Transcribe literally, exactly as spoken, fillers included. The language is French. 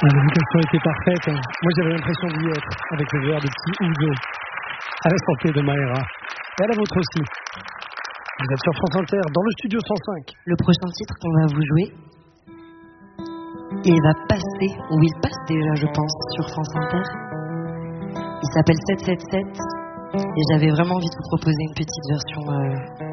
L'éducation était parfaite. Moi, j'avais l'impression d'y être, avec le verre de petit Ouzo. À la santé de Maëra. Et à la vôtre aussi. Vous êtes sur France Inter, dans le studio cent cinq. Le prochain titre qu'on va vous jouer, il va passer, ou il passe déjà, je pense, sur France Inter. Il s'appelle sept sept sept. Et j'avais vraiment envie de vous proposer une petite version... Euh